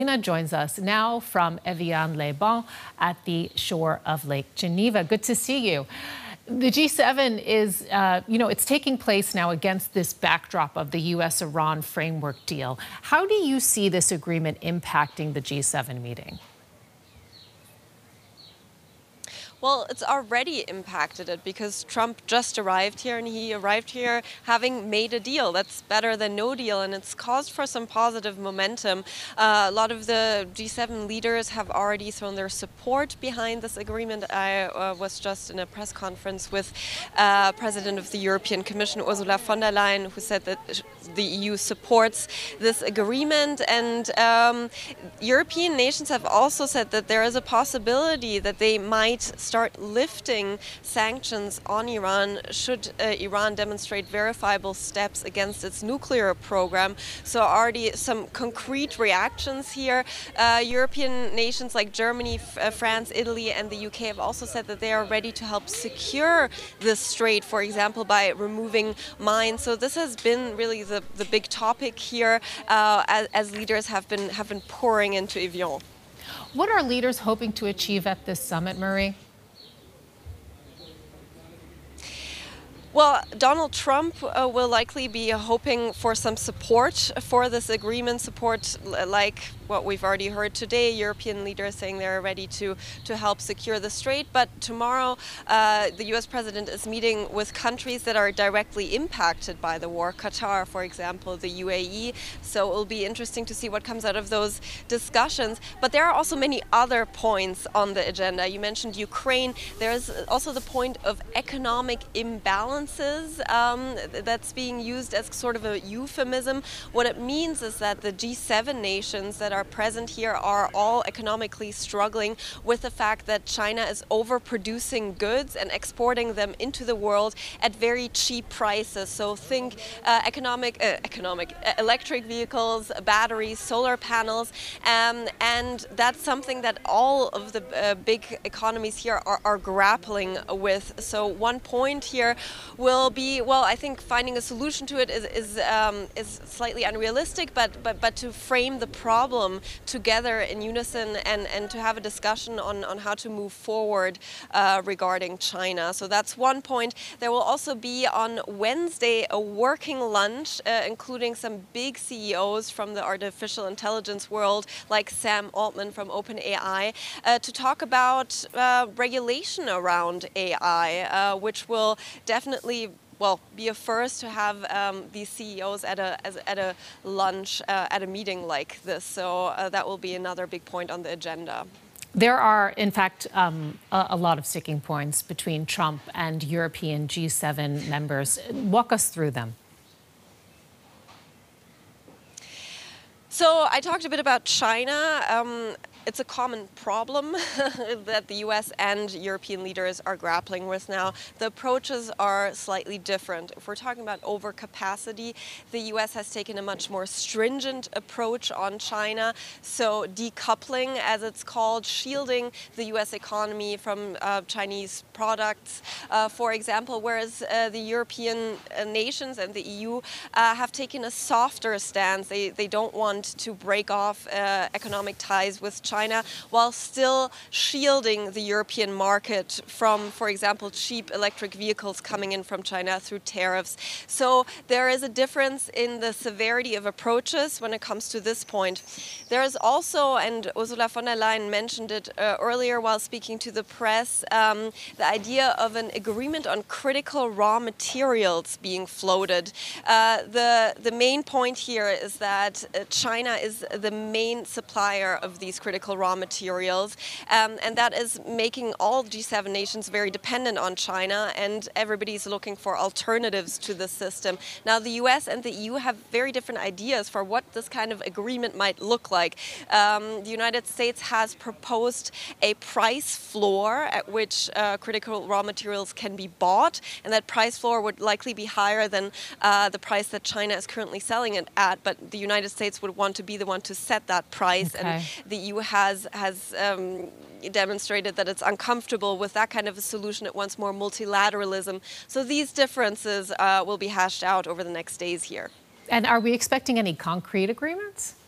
Joins us now from Evian-les-Bains at the shore of Lake Geneva. Good to see you. The G7 is, it's taking place now against this backdrop of the U.S.-Iran framework deal. How do you see this agreement impacting the G7 meeting? Well, it's already impacted it because Trump just arrived here, and he arrived here having made a deal that's better than no deal, and it's caused for some positive momentum. A lot of the G7 leaders have already thrown their support behind this agreement. I was just in a press conference with President of the European Commission, Ursula von der Leyen, who said that the EU supports this agreement, and European nations have also said that there is a possibility that they might start lifting sanctions on Iran should Iran demonstrate verifiable steps against its nuclear program. So already some concrete reactions here. European nations like Germany, France, Italy and the UK have also said that they are ready to help secure this strait, for example, by removing mines. So this has been really the big topic here as leaders have been pouring into Evian. What are leaders hoping to achieve at this summit, Marie? Well, Donald Trump will likely be hoping for some support for this agreement, support like what we've already heard today, European leaders saying they're ready to help secure the strait. But tomorrow, the US president is meeting with countries that are directly impacted by the war, Qatar, for example, the UAE. So it'll be interesting to see what comes out of those discussions. But there are also many other points on the agenda. You mentioned Ukraine. There's also the point of economic imbalance. That's being used as sort of a euphemism. What it means is that the G7 nations that are present here are all economically struggling with the fact that China is overproducing goods and exporting them into the world at very cheap prices. So think electric vehicles, batteries, solar panels, and that's something that all of the big economies here are grappling with. So one point here will be, well, I think finding a solution to it is slightly unrealistic, but to frame the problem together in unison and to have a discussion on how to move forward regarding China. So that's one point. There will also be on Wednesday a working lunch, including some big CEOs from the artificial intelligence world, like Sam Altman from OpenAI, to talk about regulation around AI, which will definitely be a first to have these CEOs at a lunch, at a meeting like this. So that will be another big point on the agenda. There are, in fact, a lot of sticking points between Trump and European G7 members. Walk us through them. So I talked a bit about China. It's a common problem that the US and European leaders are grappling with now. The approaches are slightly different. If we're talking about overcapacity, the US has taken a much more stringent approach on China. So decoupling, as it's called, shielding the US economy from Chinese products, for example, whereas the European nations and the EU have taken a softer stance. They don't want to break off economic ties with China, while still shielding the European market from, for example, cheap electric vehicles coming in from China through tariffs. So there is a difference in the severity of approaches when it comes to this point. There is also, and Ursula von der Leyen mentioned it earlier while speaking to the press, the idea of an agreement on critical raw materials being floated. The main point here is that China is the main supplier of these critical raw materials, and that is making all G7 nations very dependent on China, and everybody's looking for alternatives to the system. Now, the US and the EU have very different ideas for what this kind of agreement might look like. The United States has proposed a price floor at which critical raw materials can be bought, and that price floor would likely be higher than the price that China is currently selling it at, but the United States would want to be the one to set that price, and the EU has demonstrated that it's uncomfortable with that kind of a solution. It wants more multilateralism. So these differences will be hashed out over the next days here. And are we expecting any concrete agreements?